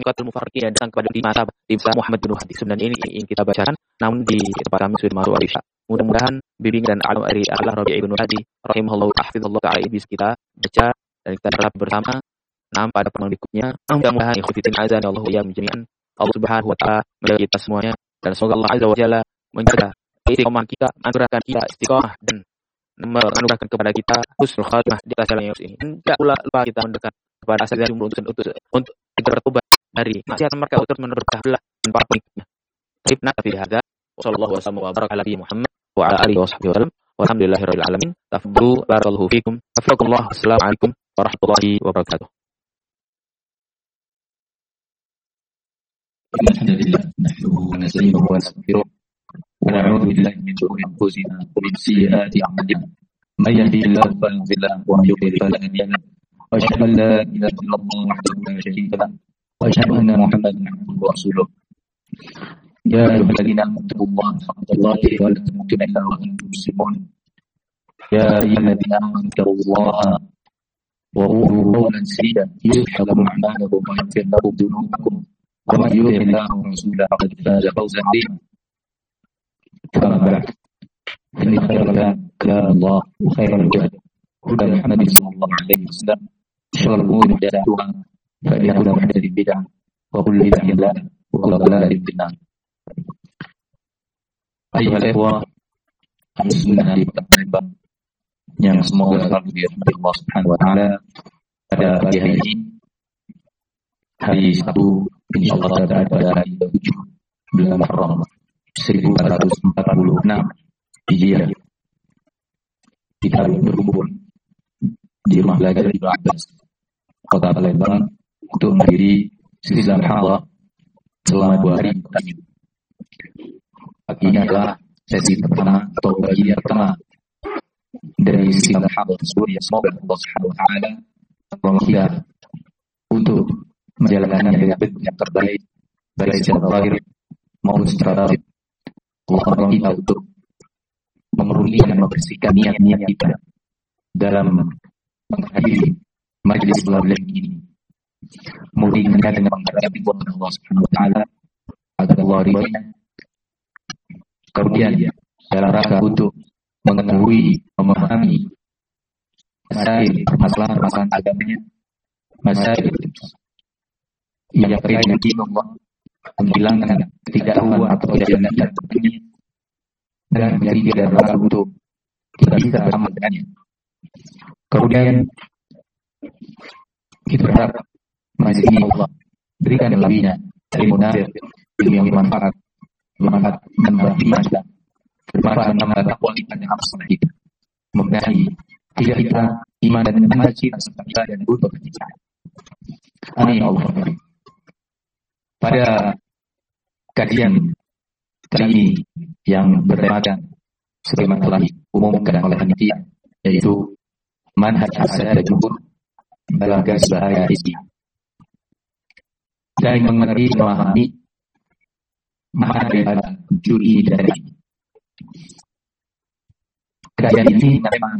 Iqatul Mufarriqin yang datang kepada lima sahabat Muhammad bin Hadis. Sebenarnya ini yang kita bacakan, namun di tempat kami sudah masuk al-Isya. Mudah-mudahan bimbingan dan alam dari Allah Rabi' ibn Hadi rahimahullah hafizallahu ta'ala bisa kita baca dan kita terapkan bersama. Pada pertemuan berikutnya, mudah-mudahan ikhwatin azan Allah ya jami'an. Allah Subhanahu wa taala menjaga kita semuanya dan semoga Allah Azza wa Jalla menjaga istiqomah kita, menganugerahkan kita istiqomah dan menganugerahkan kepada kita husnul khatimah di atas jalan yang lurus ini. Tidak pula lupa kita mendekat kepada asal dari untuk kita bertobat dari maksiat mereka untuk meneruskan belah dan para pengikutnya. Tapi hadza sallallahu wasallam wa baraka ala Muhammad wa ala alihi washabbihi wasallam. Walhamdulillahirabbil alamin. Tafadhalu barakallahu fikum. Afakumullah. Assalamualaikum warahmatullahi wabarakatuh. Alhamdulillah, nahmaduhu wa nasta'inuhu wa nastaghfiruh wa na'udzu billahi min shururi anfusina wa min sayyiati a'malina. May yahdihillahu fala mudilla lahu wa may yudlil fala hadiya lahu. Wa asyhadu an la ilaha illallah wahdahu la syarika lahu wa asyhadu anna Muhammadan abduhu wa rasuluh. Ya ayyuhalladzina amanu taqullaha haqqa tuqatih wa la tamutunna illa wa antum muslimun. Ya ayyuhalladzina amanu taqullaha wa qulu qawlan sadida yuslih lakum a'malakum wa yaghfir lakum dhunubakum. ومن يطع الله ورسوله فقد فاز فوزا عظيما. أما بعد فإن خير الكلام كلام الله وخير الهدى هدى محمد صلى الله عليه وسلم وشر الأمور محدثاتها فإن كل محدثة بدعة وكل بدعة ضلالة وكل ضلالة في النار. أيها الإخوة المسلمين di kota Palembang yang semoga selalu dirahmati Allah Subhanahu wa taala, pada pagi hari ini, hari Sabtu, insyaallah pada hari 7 bulan Muharram 1446 Hijriah, kita berkumpul di rumah belajar Ibnu Abbas, kota Palembang, untuk menghadiri silsilah muhadharah selama 2 hari. Pagi ini adalah sesi pertama atau bagian pertama dari silsilah muhadharah tersebut, yang semoga Allah Subhanahu wa taala menolong kita untuk menjalankannya dengan bentuk yang terbaik, baik secara zahir maupun secara batin. Allah menolong kita untuk memurni dan membersihkan niat-niat kita dalam menghadiri majelis belajar ini. Murninya dengan menghadapi Allah Subhanahu wa taala agar Allah ridhonya. Kemudian dalam rangka untuk mengetahui, memahami permasalahan agamanya, masail yang terkait dengan Allah, menghilangkan ketidaktahuan atau kejahatan tertentu, dan menjadi dalam rangka untuk kita bisa bersama dengannya. Kemudian kita berharap majelis ini Allah berikan yang lebihnya ilmu nafi', ilmu yang bermanfaat, bermanfaat menambah iman kita, bermanfaat menambah kualitas dan amal kita, membenahi tidak kita iman dan amal kita serta ibadah dan untuk kita. Amin ya Allah. Pada kajian kali ini yang bertemakan sebagaimana telah diumumkan oleh panitia, yaitu manhaj as-sadat jumhur dalam garis bahaya hizbiyah, dan mengerti memahami makna daripada juri dari kajian ini memang